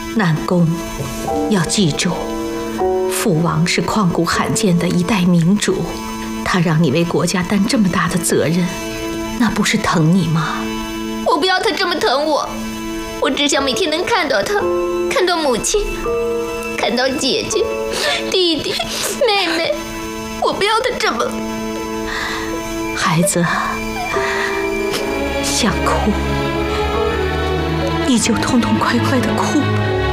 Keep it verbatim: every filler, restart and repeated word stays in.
南宫，要记住，父王是旷古罕见的一代明主，他让你为国家担这么大的责任，那不是疼你吗？ 我不要他这么疼我，我只想每天能看到他，看到母亲，看到姐姐、弟弟、妹妹。我不要他这么…… 孩子，想哭，你就痛痛快快的哭吧。